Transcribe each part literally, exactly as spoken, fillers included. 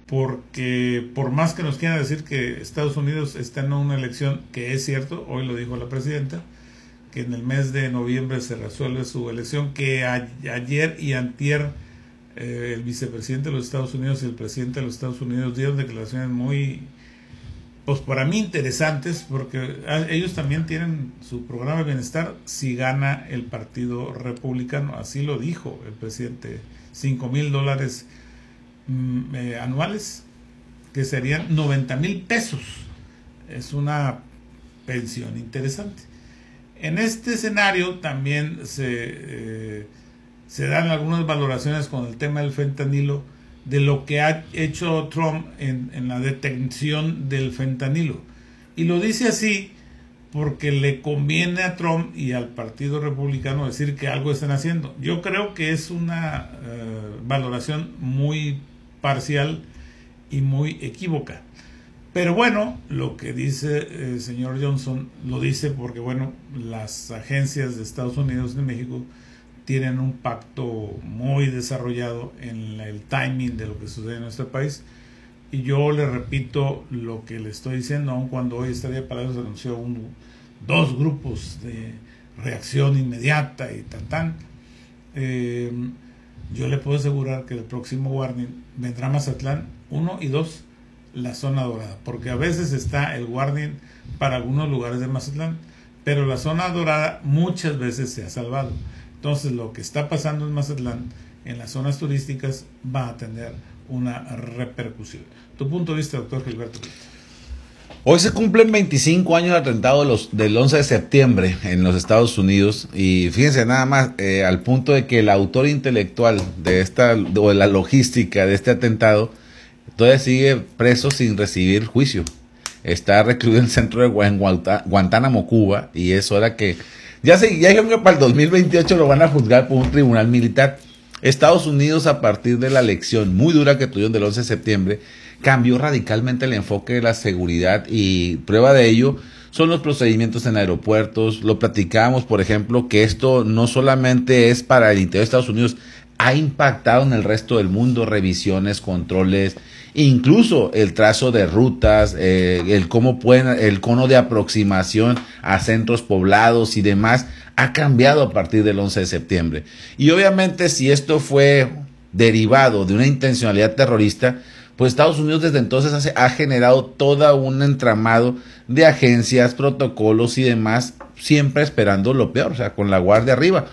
porque por más que nos quieran decir que Estados Unidos está en una elección, que es cierto, hoy lo dijo la presidenta, que en el mes de noviembre se resuelve su elección, que a, ayer y antier eh, el vicepresidente de los Estados Unidos y el presidente de los Estados Unidos dieron declaraciones muy, pues para mí interesantes, porque ellos también tienen su programa de bienestar si gana el Partido Republicano, así lo dijo el presidente, cinco mil dólares mm, eh, anuales, que serían noventa mil pesos, es una pensión interesante. En este escenario también se, eh, se dan algunas valoraciones con el tema del fentanilo, de lo que ha hecho Trump en, en la detección del fentanilo. Y lo dice así porque le conviene a Trump y al Partido Republicano decir que algo están haciendo. Yo creo que es una eh, valoración muy parcial y muy equívoca. Pero bueno, lo que dice el señor Johnson lo dice porque, bueno, las agencias de Estados Unidos y México tienen un pacto muy desarrollado en el timing de lo que sucede en nuestro país. Y yo le repito lo que le estoy diciendo, aun cuando hoy este día para eso se anunció uno, dos grupos de reacción inmediata y tan tan. Eh, yo le puedo asegurar que el próximo warning vendrá Mazatlán uno y dos, la zona dorada, porque a veces está el warning para algunos lugares de Mazatlán, pero la zona dorada muchas veces se ha salvado. Entonces lo que está pasando en Mazatlán, en las zonas turísticas, va a tener una repercusión. Tu punto de vista, doctor Gilberto. Hoy se cumplen veinticinco años del atentado de los, del once de septiembre en los Estados Unidos, y fíjense nada más, eh, al punto de que el autor intelectual de esta, o de la logística de este atentado, todavía sigue preso sin recibir juicio. Está recluido en el centro de Guantánamo, Cuba, y es hora que ya se ya dijeron que para el dos mil veintiocho lo van a juzgar por un tribunal militar. Estados Unidos, a partir de la elección muy dura que tuvieron del once de septiembre, cambió radicalmente el enfoque de la seguridad, y prueba de ello son los procedimientos en aeropuertos. Lo platicábamos, por ejemplo, que esto no solamente es para el interior de Estados Unidos, ha impactado en el resto del mundo, revisiones, controles, incluso el trazo de rutas, eh, el cómo pueden, el cono de aproximación a centros poblados y demás, ha cambiado a partir del once de septiembre. Y obviamente, si esto fue derivado de una intencionalidad terrorista, pues Estados Unidos desde entonces hace, ha generado todo un entramado de agencias, protocolos y demás, siempre esperando lo peor, o sea, con la guardia arriba.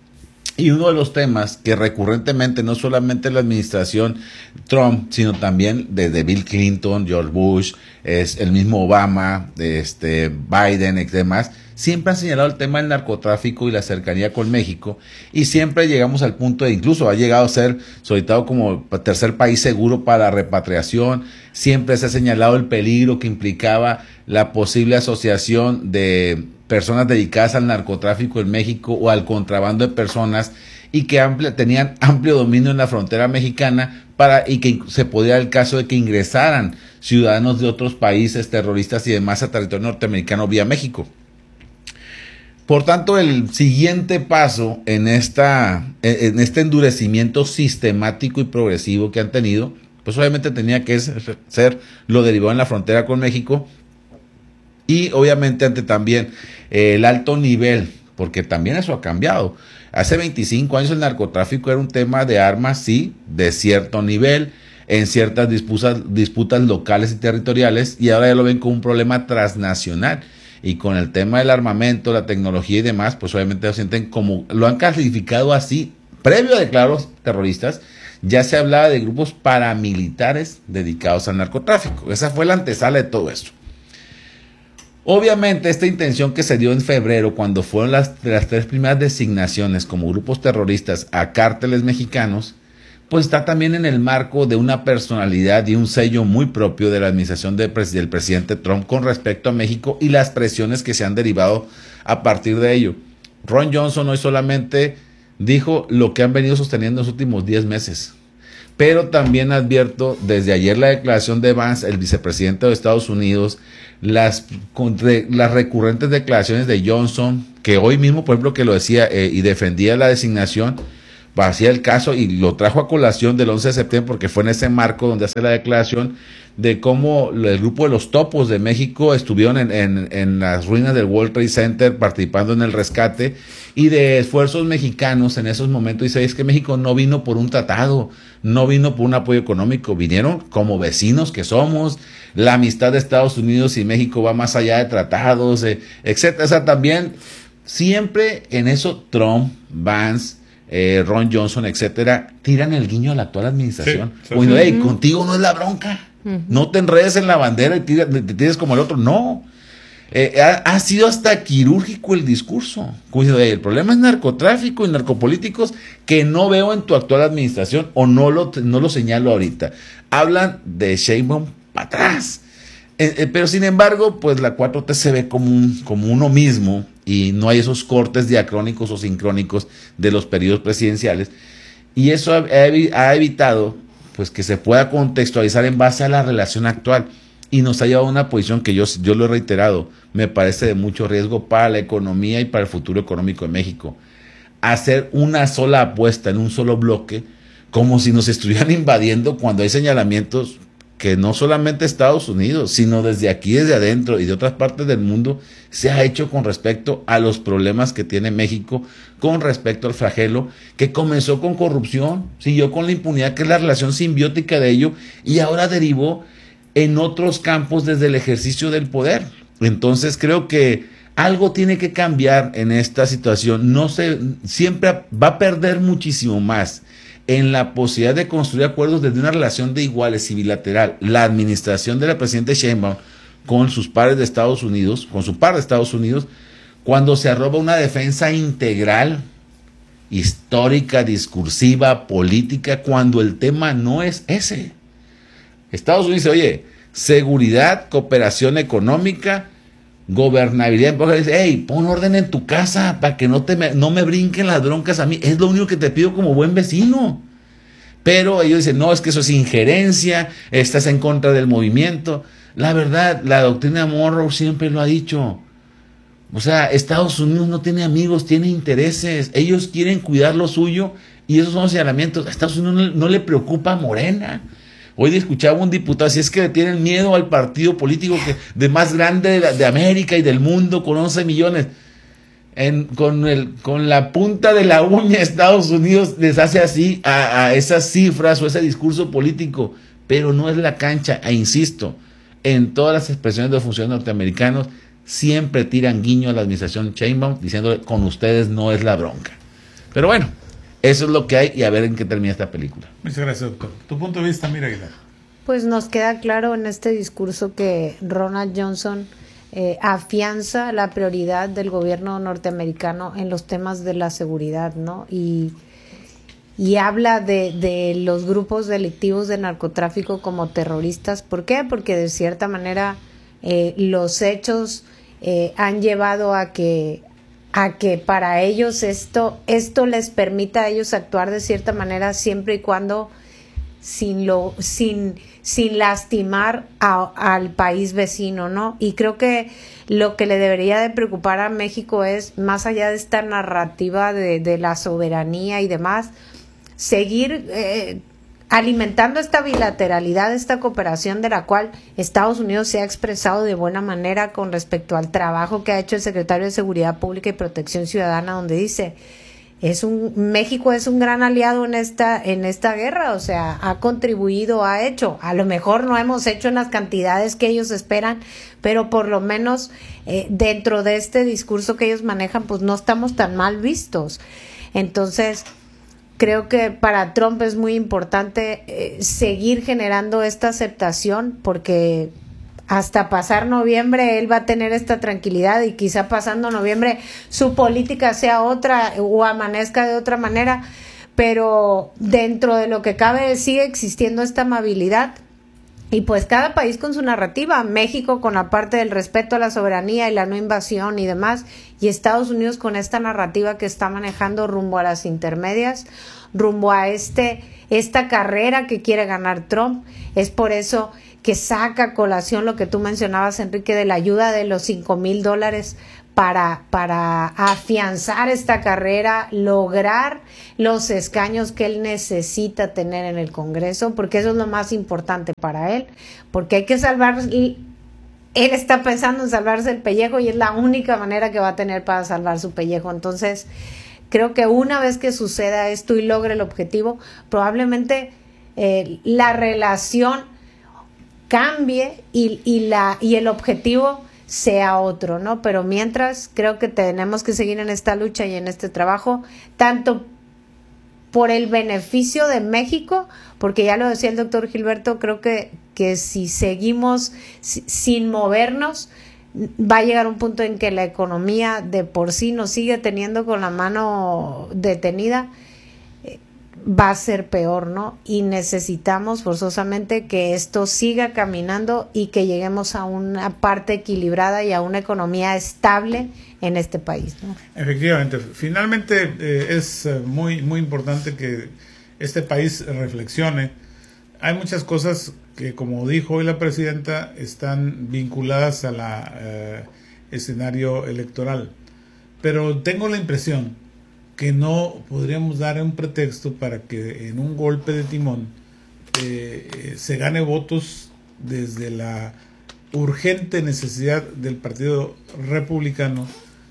Y uno de los temas que recurrentemente, no solamente la administración Trump, sino también desde Bill Clinton, George Bush, es el mismo Obama, este Biden y demás, siempre han señalado el tema del narcotráfico y la cercanía con México, y siempre llegamos al punto de, incluso ha llegado a ser solicitado como tercer país seguro para la repatriación. Siempre se ha señalado el peligro que implicaba la posible asociación de personas dedicadas al narcotráfico en México o al contrabando de personas, y que amplia, tenían amplio dominio en la frontera mexicana, para y que se podía dar el caso de que ingresaran ciudadanos de otros países terroristas y demás a territorio norteamericano vía México. Por tanto, el siguiente paso en esta en este endurecimiento sistemático y progresivo que han tenido, pues obviamente tenía que ser lo derivado en la frontera con México, y obviamente ante también eh, el alto nivel, porque también eso ha cambiado. Hace veinticinco años el narcotráfico era un tema de armas, sí, de cierto nivel, en ciertas disputas, disputas locales y territoriales, y ahora ya lo ven como un problema transnacional. Y con el tema del armamento, la tecnología y demás, pues obviamente lo sienten como, lo han clasificado así, previo a declaros terroristas, ya se hablaba de grupos paramilitares dedicados al narcotráfico. Esa fue la antesala de todo esto. Obviamente esta intención que se dio en febrero, cuando fueron las, las tres primeras designaciones como grupos terroristas a cárteles mexicanos, pues está también en el marco de una personalidad y un sello muy propio de la administración de, del presidente Trump con respecto a México y las presiones que se han derivado a partir de ello. Ron Johnson hoy solamente dijo lo que han venido sosteniendo en los últimos diez meses. Pero también advierto, desde ayer la declaración de Vance, el vicepresidente de Estados Unidos, las, las recurrentes declaraciones de Johnson, que hoy mismo, por ejemplo, que lo decía eh, y defendía la designación, hacía el caso y lo trajo a colación del once de septiembre porque fue en ese marco donde hace la declaración de cómo el grupo de los topos de México estuvieron en, en, en las ruinas del World Trade Center participando en el rescate y de esfuerzos mexicanos en esos momentos. Dice, es que México no vino por un tratado, no vino por un apoyo económico, vinieron como vecinos que somos, la amistad de Estados Unidos y México va más allá de tratados, eh, etcétera. O sea, también siempre en eso Trump, Vance, eh, Ron Johnson, etcétera, tiran el guiño a la actual administración. Sí, sí. Bueno, hey, uh-huh. contigo no es la bronca. Uh-huh. No te enredes en la bandera y tira, te tires como el otro. No. Eh, ha, ha sido hasta quirúrgico el discurso. Como diciendo, hey, el problema es narcotráfico y narcopolíticos que no veo en tu actual administración o no lo, no lo señalo ahorita. Hablan de Sheinbaum para atrás. Eh, eh, pero sin embargo, pues la cuatro T se ve como, un, como uno mismo y no hay esos cortes diacrónicos o sincrónicos de los periodos presidenciales. Y eso ha, ha evitado pues que se pueda contextualizar en base a la relación actual y nos ha llevado a una posición que yo, yo lo he reiterado, me parece de mucho riesgo para la economía y para el futuro económico de México. Hacer una sola apuesta en un solo bloque como si nos estuvieran invadiendo cuando hay señalamientos que no solamente Estados Unidos, sino desde aquí, desde adentro y de otras partes del mundo, se ha hecho con respecto a los problemas que tiene México, con respecto al flagelo, que comenzó con corrupción, siguió con la impunidad, que es la relación simbiótica de ello, y ahora derivó en otros campos desde el ejercicio del poder. Entonces creo que algo tiene que cambiar en esta situación. No se, siempre va a perder muchísimo más en la posibilidad de construir acuerdos desde una relación de iguales y bilateral, la administración de la presidenta Sheinbaum con sus pares de Estados Unidos, con su par de Estados Unidos, cuando se arroba una defensa integral, histórica, discursiva, política, cuando el tema no es ese. Estados Unidos dice, oye, seguridad, cooperación económica, gobernabilidad, dice, hey, pon orden en tu casa para que no, te me, no me brinquen las broncas a mí, es lo único que te pido como buen vecino. Pero ellos dicen, no, es que eso es injerencia, estás en contra del movimiento. La verdad, la doctrina Monroe siempre lo ha dicho. O sea, Estados Unidos no tiene amigos, tiene intereses, ellos quieren cuidar lo suyo y esos son señalamientos. A Estados Unidos no, no le preocupa a Morena. Hoy escuchaba un diputado, si es que le tienen miedo al partido político que, de más grande de, la, de América y del mundo con once millones. En, con, el, con la punta de la uña Estados Unidos les hace así a, a esas cifras o ese discurso político, pero no es la cancha. E insisto, en todas las expresiones de los funcionarios norteamericanos siempre tiran guiño a la administración Sheinbaum diciendo con ustedes no es la bronca. Pero bueno, eso es lo que hay y a ver en qué termina esta película. Muchas gracias, doctor. Tu punto de vista, mira, Aguilar. Pues nos queda claro en este discurso que Ronald Johnson eh, afianza la prioridad del gobierno norteamericano en los temas de la seguridad, ¿no? Y, y habla de, de los grupos delictivos de narcotráfico como terroristas. ¿Por qué? Porque de cierta manera eh, los hechos eh, han llevado a que a que para ellos esto esto les permita a ellos actuar de cierta manera siempre y cuando sin lo sin sin lastimar a, al país vecino, ¿no? Y creo que lo que le debería de preocupar a México es, más allá de esta narrativa de, de la soberanía y demás, seguir eh, alimentando esta bilateralidad, esta cooperación de la cual Estados Unidos se ha expresado de buena manera con respecto al trabajo que ha hecho el secretario de Seguridad Pública y Protección Ciudadana, donde dice, es un México es un gran aliado en esta en esta guerra, o sea, ha contribuido, ha hecho, a lo mejor no hemos hecho en las cantidades que ellos esperan, pero por lo menos eh, dentro de este discurso que ellos manejan, pues no estamos tan mal vistos. Entonces, creo que para Trump es muy importante eh, seguir generando esta aceptación, porque hasta pasar noviembre él va a tener esta tranquilidad y quizá pasando noviembre su política sea otra o amanezca de otra manera, pero dentro de lo que cabe sigue existiendo esta amabilidad y pues cada país con su narrativa, México con la parte del respeto a la soberanía y la no invasión y demás, y Estados Unidos con esta narrativa que está manejando rumbo a las intermedias, rumbo a este esta carrera que quiere ganar Trump. Es por eso que saca a colación lo que tú mencionabas, Enrique, de la ayuda de los cinco mil dólares para, para afianzar esta carrera, lograr los escaños que él necesita tener en el Congreso, porque eso es lo más importante para él, porque hay que salvar, él está pensando en salvarse el pellejo y es la única manera que va a tener para salvar su pellejo. Entonces, creo que una vez que suceda esto y logre el objetivo, probablemente eh, la relación cambie y, y, la, y el objetivo sea otro, ¿no? Pero mientras, creo que tenemos que seguir en esta lucha y en este trabajo, tanto por el beneficio de México, porque ya lo decía el doctor Gilberto, creo que, que si seguimos si, sin movernos, va a llegar un punto en que la economía de por sí nos sigue teniendo con la mano detenida, va a ser peor, ¿no? Y necesitamos forzosamente que esto siga caminando y que lleguemos a una parte equilibrada y a una economía estable en este país, ¿no? Efectivamente, finalmente eh, es muy, muy importante que este país reflexione. Hay muchas cosas que, como dijo hoy la presidenta, están vinculadas a la eh, escenario electoral, pero tengo la impresión que no podríamos dar un pretexto para que en un golpe de timón eh, eh, se gane votos desde la urgente necesidad del Partido Republicano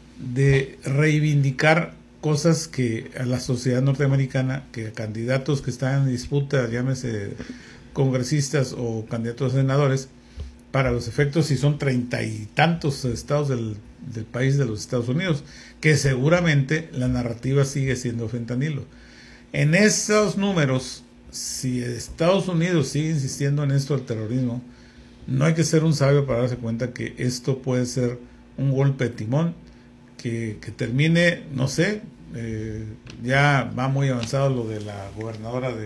de reivindicar cosas que a la sociedad norteamericana, que a candidatos que están en disputa, llámese congresistas o candidatos a senadores, para los efectos, si son treinta y tantos estados del, del país de los Estados Unidos, que seguramente la narrativa sigue siendo fentanilo. En esos números, si Estados Unidos sigue insistiendo en esto del terrorismo, no hay que ser un sabio para darse cuenta que esto puede ser un golpe de timón, que, que termine, no sé, eh, ya va muy avanzado lo de la gobernadora de,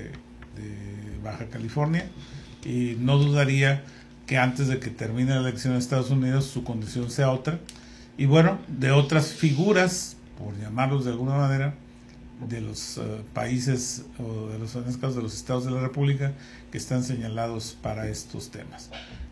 de Baja California, y no dudaría que antes de que termine la elección de Estados Unidos su condición sea otra, y bueno, de otras figuras, por llamarlos de alguna manera, de los uh, países o de los, en este caso de los estados de la República, que están señalados para estos temas.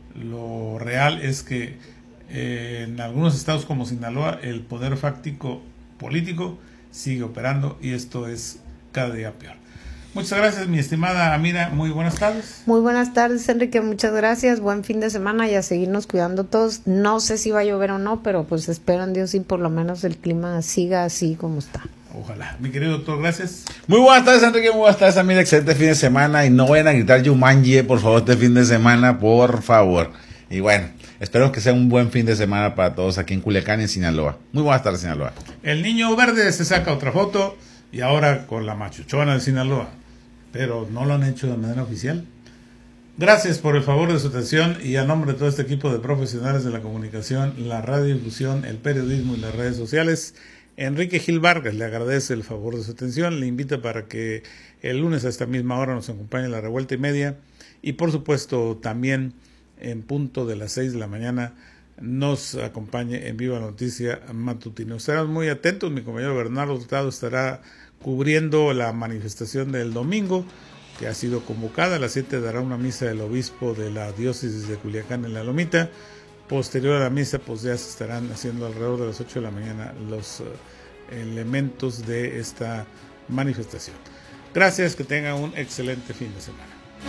Lo real es que eh, en algunos estados como Sinaloa el poder fáctico político sigue operando y esto es cada día peor. Muchas gracias, mi estimada Amira. Muy buenas tardes. Muy buenas tardes, Enrique. Muchas gracias. Buen fin de semana y a seguirnos cuidando todos. No sé si va a llover o no, pero pues espero en Dios y por lo menos el clima siga así como está. Ojalá. Mi querido doctor, gracias. Muy buenas tardes, Enrique. Muy buenas tardes, Amira. Excelente fin de semana. Y no vayan a gritar Yumanji, por favor, este fin de semana, por favor. Y bueno, espero que sea un buen fin de semana para todos aquí en Culiacán y en Sinaloa. Muy buenas tardes, Sinaloa. El niño verde se saca otra foto y ahora con la machuchona de Sinaloa, pero no lo han hecho de manera oficial. Gracias por el favor de su atención y a nombre de todo este equipo de profesionales de la comunicación, la radiodifusión, el periodismo y las redes sociales, Enrique Gil Vargas le agradece el favor de su atención, le invita para que el lunes a esta misma hora nos acompañe en la revuelta y media y por supuesto también en punto de las seis de la mañana nos acompañe en Viva la Noticia Matutino. Estarán muy atentos, mi compañero Bernardo Hurtado estará cubriendo la manifestación del domingo, que ha sido convocada. A las siete dará una misa del obispo de la diócesis de Culiacán en La Lomita. Posterior a la misa, pues ya se estarán haciendo alrededor de las ocho de la mañana los uh, elementos de esta manifestación. Gracias, que tengan un excelente fin de semana.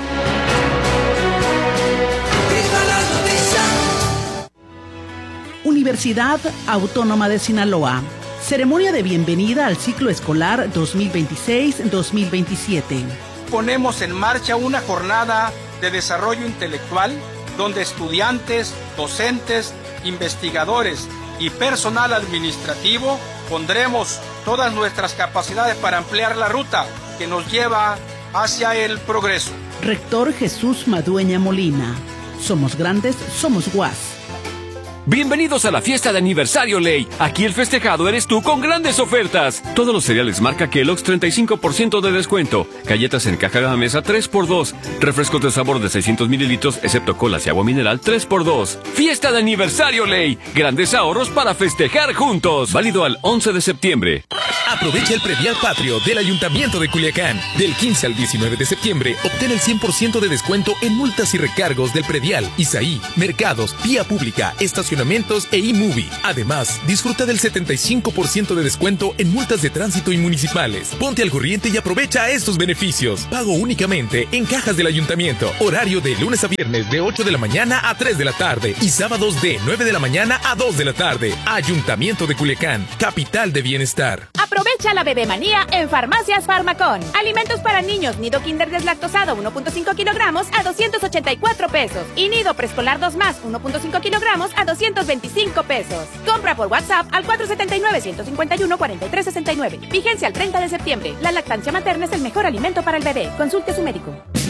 Universidad Autónoma de Sinaloa. Ceremonia de bienvenida al ciclo escolar dos mil veintiséis dos mil veintisiete. Ponemos en marcha una jornada de desarrollo intelectual donde estudiantes, docentes, investigadores y personal administrativo pondremos todas nuestras capacidades para ampliar la ruta que nos lleva hacia el progreso. Rector Jesús Madueña Molina. Somos grandes, somos U A S. Bienvenidos a la fiesta de aniversario Ley. Aquí el festejado eres tú con grandes ofertas. Todos los cereales marca Kellogg's treinta y cinco por ciento de descuento. Galletas en caja de mesa tres por dos. Refrescos de sabor de seiscientos mililitros, excepto colas y agua mineral tres por dos. Fiesta de aniversario Ley. Grandes ahorros para festejar juntos. Válido al once de septiembre. Aprovecha el predial patrio del Ayuntamiento de Culiacán. Del quince al diecinueve de septiembre, obtén el cien por ciento de descuento en multas y recargos del predial, Isaí, mercados, vía pública, estacionamiento estacionamientos e iMovie. Además, disfruta del setenta y cinco por ciento de descuento en multas de tránsito y municipales. Ponte al corriente y aprovecha estos beneficios. Pago únicamente en cajas del ayuntamiento. Horario de lunes a viernes de ocho de la mañana a tres de la tarde y sábados de nueve de la mañana a dos de la tarde. Ayuntamiento de Culiacán, capital de bienestar. Aprovecha la bebemanía en Farmacias Farmacón. Alimentos para niños, nido kinder deslactosado uno punto cinco kilogramos a doscientos ochenta y cuatro pesos. Y nido preescolar dos más uno punto cinco kilogramos a doscientos veinticinco pesos. Compra por WhatsApp al cuatro siete nueve, uno cinco uno, cuatro tres seis nueve. Vigencia al treinta de septiembre. La lactancia materna es el mejor alimento para el bebé. Consulte a su médico.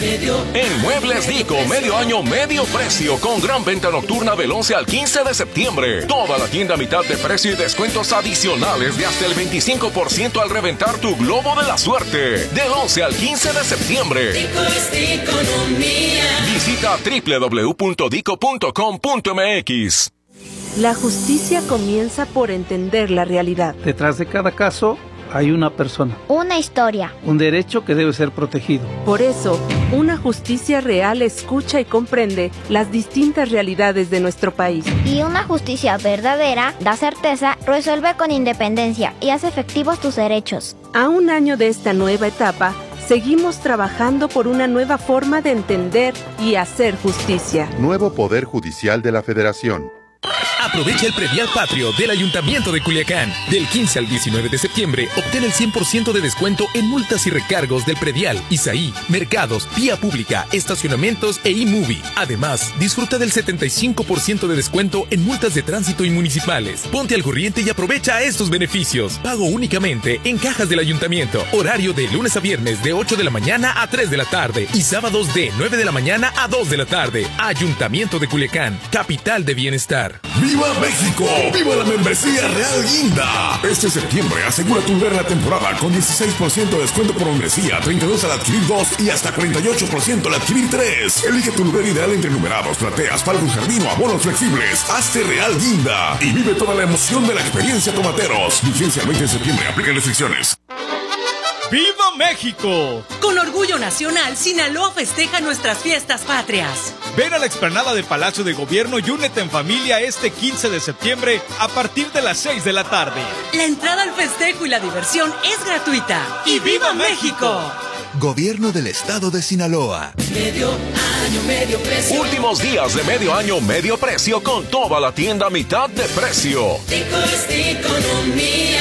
En Muebles Dico, medio año, medio precio, con gran venta nocturna del once al quince de septiembre. Toda la tienda a mitad de precio y descuentos adicionales de hasta el veinticinco por ciento al reventar tu globo de la suerte. Del once al quince de septiembre. Dico es economía. Visita doble u doble u doble u punto dico punto com punto m x. La justicia comienza por entender la realidad. Detrás de cada caso hay una persona. Una historia. Un derecho que debe ser protegido. Por eso, una justicia real escucha y comprende las distintas realidades de nuestro país. Y una justicia verdadera da certeza, resuelve con independencia y hace efectivos tus derechos. A un año de esta nueva etapa, seguimos trabajando por una nueva forma de entender y hacer justicia. Nuevo Poder Judicial de la Federación. Aprovecha el predial patrio del Ayuntamiento de Culiacán. Del quince al diecinueve de septiembre, obtén el cien por ciento de descuento en multas y recargos del predial, Isaí, mercados, vía pública, estacionamientos e iMovie. Además, disfruta del setenta y cinco por ciento de descuento en multas de tránsito y municipales. Ponte al corriente y aprovecha estos beneficios. Pago únicamente en cajas del Ayuntamiento. Horario de lunes a viernes de ocho de la mañana a tres de la tarde y sábados de nueve de la mañana a dos de la tarde. Ayuntamiento de Culiacán, capital de bienestar. ¡Viva México! ¡Viva la membresía Real Guinda! Este septiembre asegura tu lugar en la temporada con dieciséis por ciento de descuento por membresía, treinta y dos al adquirir dos y hasta cuarenta y ocho por ciento al adquirir tres. Elige tu lugar ideal entre numerados, plateas, palcos jardín o abonos flexibles. Hazte Real Guinda y vive toda la emoción de la experiencia Tomateros. Vigencia el veinte de septiembre. Aplica restricciones. ¡Viva México! Con orgullo nacional, Sinaloa festeja nuestras fiestas patrias. Ven a la explanada de Palacio de Gobierno y únete en familia este quince de septiembre a partir de las seis de la tarde. La entrada al festejo y la diversión es gratuita. ¡Y viva México! Gobierno del Estado de Sinaloa. Medio año, medio precio. Últimos días de medio año, medio precio con toda la tienda a mitad de precio. Dico es economía.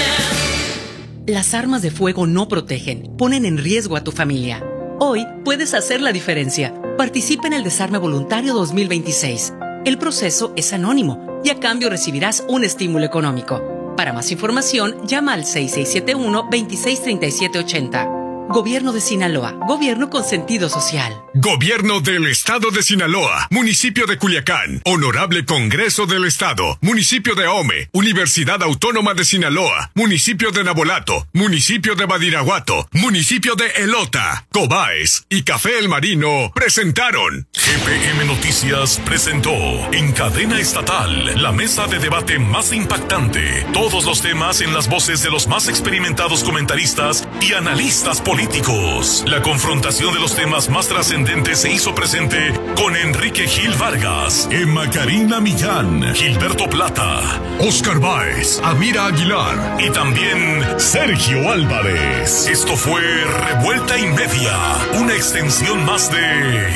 Las armas de fuego no protegen, ponen en riesgo a tu familia. Hoy puedes hacer la diferencia. Participa en el Desarme Voluntario dos mil veintiséis. El proceso es anónimo y a cambio recibirás un estímulo económico. Para más información, llama al seis seis siete uno, dos seis tres siete ocho cero. Gobierno de Sinaloa, gobierno con sentido social. Gobierno del Estado de Sinaloa, Municipio de Culiacán, Honorable Congreso del Estado, Municipio de Ahome, Universidad Autónoma de Sinaloa, Municipio de Nabolato, Municipio de Badiraguato, Municipio de Elota, Cobaes y Café El Marino presentaron. G P M Noticias presentó en cadena estatal la mesa de debate más impactante. Todos los temas en las voces de los más experimentados comentaristas y analistas políticos. Políticos. La confrontación de los temas más trascendentes se hizo presente con Enrique Gil Vargas, Emma Karina Millán, Gilberto Plata, Oscar Báez, Amira Aguilar y también Sergio Álvarez. Esto fue Revuelta y Media, una extensión más de...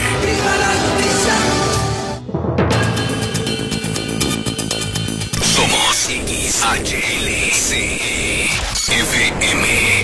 Somos X H L C F M.